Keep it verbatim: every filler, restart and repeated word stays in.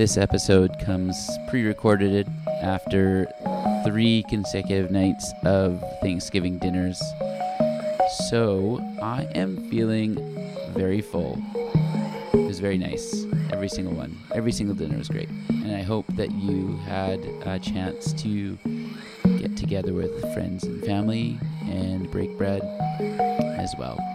This episode comes pre-recorded after three consecutive nights of Thanksgiving dinners. So I am feeling very full. It was very nice. Every single one. Every single dinner was great. And I hope that you had a chance to get together with friends and family and break bread as well.